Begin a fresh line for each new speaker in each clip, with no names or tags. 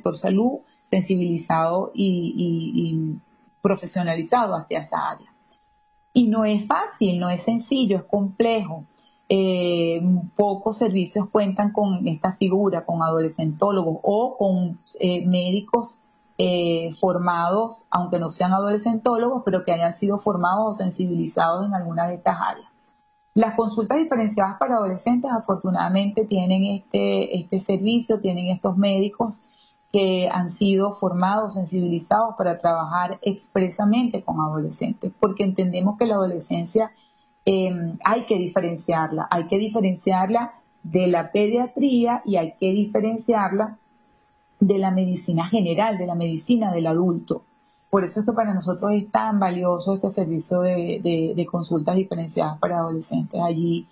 sector salud sensibilizado y profesionalizado hacia esa área. Y no es fácil, no es sencillo, es complejo. Pocos servicios cuentan con esta figura, con adolescentólogos o con médicos formados, aunque no sean adolescentólogos, pero que hayan sido formados o sensibilizados en alguna de estas áreas. Las consultas diferenciadas para adolescentes afortunadamente tienen este servicio, tienen estos médicos que han sido formados, sensibilizados para trabajar expresamente con adolescentes, porque entendemos que la adolescencia hay que diferenciarla de la pediatría y hay que diferenciarla de la medicina general, de la medicina del adulto. Por eso es que para nosotros es tan valioso este servicio de consultas diferenciadas para adolescentes. Allí,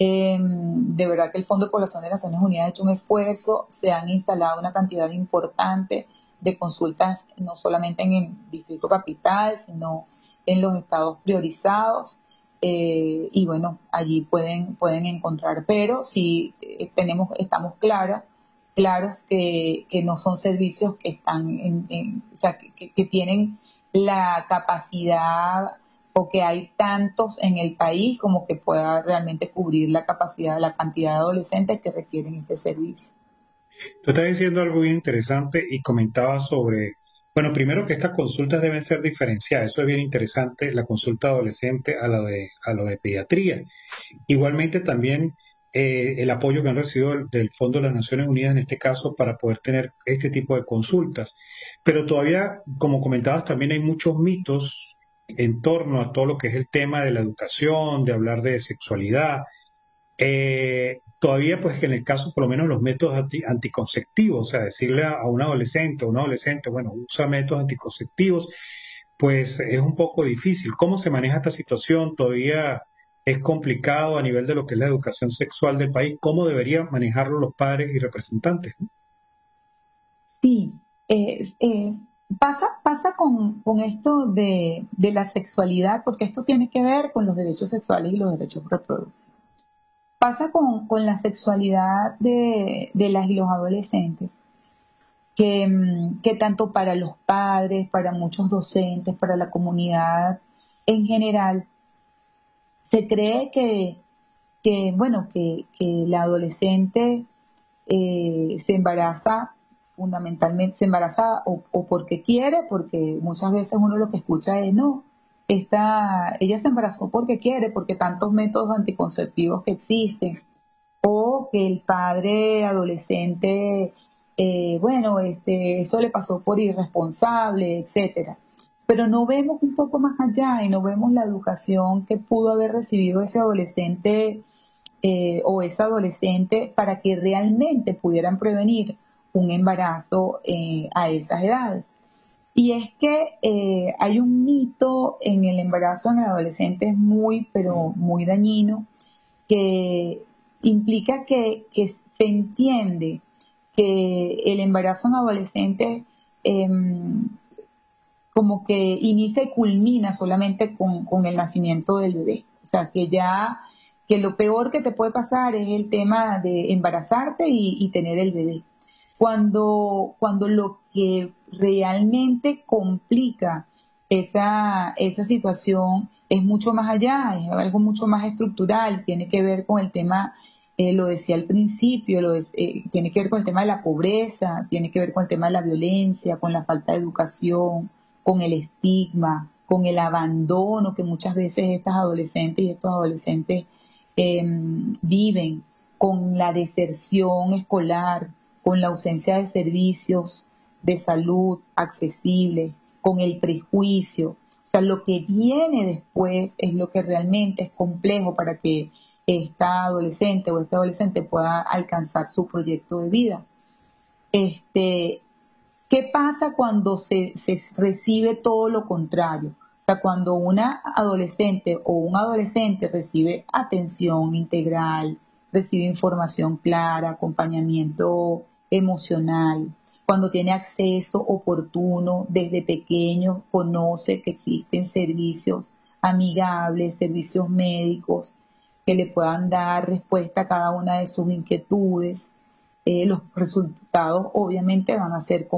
de verdad que el Fondo de Población de Naciones Unidas ha hecho un esfuerzo, se han instalado una cantidad importante de consultas, no solamente en el Distrito Capital, sino en los estados priorizados. Y bueno, allí pueden encontrar, pero sí estamos claros que no son servicios que están o sea, que tienen la capacidad o que hay tantos en el país como que pueda realmente cubrir la capacidad, la cantidad de adolescentes que requieren este servicio.
Tú estás diciendo algo bien interesante y comentabas sobre, bueno, primero que estas consultas deben ser diferenciadas, eso es bien interesante, la consulta adolescente a lo de pediatría. Igualmente también el apoyo que han recibido del Fondo de las Naciones Unidas en este caso para poder tener este tipo de consultas. Pero todavía, como comentabas, también hay muchos mitos en torno a todo lo que es el tema de la educación, de hablar de sexualidad. Todavía, pues que en el caso, por lo menos los métodos anticonceptivos, o sea, decirle a un adolescente o un adolescente, bueno, usa métodos anticonceptivos, pues es un poco difícil. ¿Cómo se maneja esta situación? Todavía es complicado a nivel de lo que es la educación sexual del país. ¿Cómo deberían manejarlo los padres y representantes?
Sí, pasa con esto de la sexualidad, porque esto tiene que ver con los derechos sexuales y los derechos reproductivos. Pasa con la sexualidad de las y los adolescentes, que tanto para los padres, para muchos docentes, para la comunidad en general, se cree que la adolescente se embaraza fundamentalmente, se embaraza o porque quiere, porque muchas veces uno lo que escucha es no, ella se embarazó porque quiere, porque tantos métodos anticonceptivos que existen, o que el padre adolescente, eso le pasó por irresponsable, etcétera. Pero no vemos un poco más allá y no vemos la educación que pudo haber recibido ese adolescente o esa adolescente para que realmente pudieran prevenir un embarazo a esas edades. Y es que hay un mito en el embarazo en el adolescente pero muy dañino, que implica que se entiende que el embarazo en adolescentes como que inicia y culmina solamente con el nacimiento del bebé. O sea, que lo peor que te puede pasar es el tema de embarazarte y tener el bebé. Cuando lo que realmente complica esa situación es mucho más allá, es algo mucho más estructural, tiene que ver con el tema, lo decía al principio, tiene que ver con el tema de la pobreza, tiene que ver con el tema de la violencia, con la falta de educación, con el estigma, con el abandono que muchas veces estas adolescentes y estos adolescentes viven, con la deserción escolar, con la ausencia de servicios de salud accesibles, con el prejuicio. O sea, lo que viene después es lo que realmente es complejo para que esta adolescente o este adolescente pueda alcanzar su proyecto de vida. ¿Qué pasa cuando se recibe todo lo contrario? O sea, cuando una adolescente o un adolescente recibe atención integral, recibe información clara, acompañamiento emocional, cuando tiene acceso oportuno desde pequeño, conoce que existen servicios amigables, servicios médicos que le puedan dar respuesta a cada una de sus inquietudes, los resultados obviamente van a ser